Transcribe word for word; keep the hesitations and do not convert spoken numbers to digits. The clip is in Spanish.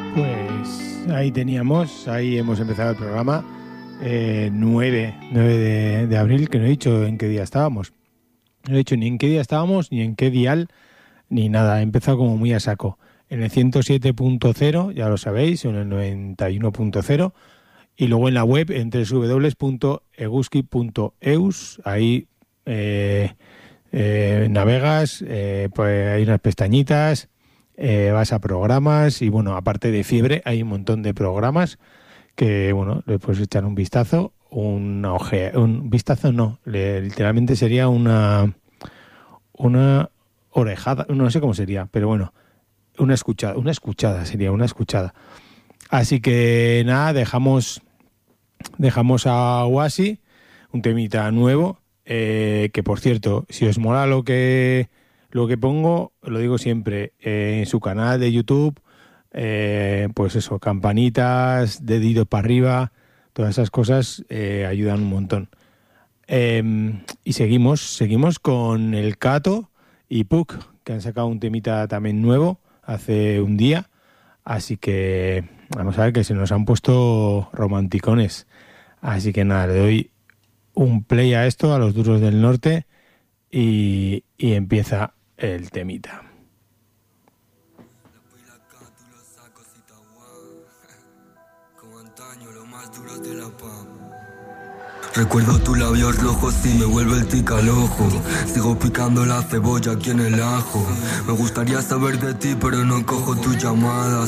Pues ahí teníamos, ahí hemos empezado el programa eh, nueve de, de abril, que no he dicho en qué día estábamos. No he dicho ni en qué día estábamos, ni en qué dial, ni nada. He empezado como muy a saco. En el ciento siete punto cero, ya lo sabéis, en el noventa y uno punto cero, y luego en la web en doble u doble u doble u punto eguski punto eus, ahí eh, eh, navegas, eh, pues hay unas pestañitas. Eh, vas a programas y bueno, aparte de Fiebre hay un montón de programas que bueno, le puedes echar un vistazo, una oje, un vistazo no, le, literalmente sería una una orejada, no sé cómo sería, pero bueno, una escuchada, una escuchada sería una escuchada. Así que nada, dejamos dejamos a Oasi, un temita nuevo, eh, que por cierto, si os mola lo que Lo que pongo, lo digo siempre, eh, en su canal de YouTube, eh, pues eso, campanitas, deditos para arriba, todas esas cosas eh, ayudan un montón. Eh, y seguimos, seguimos con el Cato y Puck, que han sacado un temita también nuevo hace un día, así que vamos a ver que se nos han puesto romanticones. Así que nada, le doy un play a esto, a los Duros del Norte, y, y empieza el temita. Recuerdo tus labios rojos y me vuelve el tic al ojo. Sigo picando la cebolla aquí en el ajo. Me gustaría saber de ti pero no cojo tus llamadas.